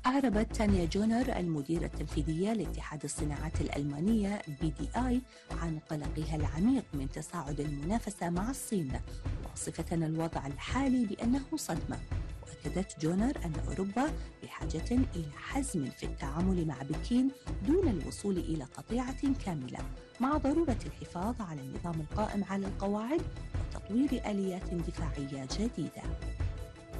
أعربت تانيا جونر المديرة التنفيذية لاتحاد الصناعات الألمانية BDI عن قلقها العميق من تصاعد المنافسة مع الصين، واصفة الوضع الحالي بأنه صدمة. وأكدت جونر أن أوروبا بحاجة إلى حزم في التعامل مع بكين دون الوصول إلى قطيعة كاملة، مع ضرورة الحفاظ على النظام القائم على القواعد وتطوير آليات دفاعية جديدة.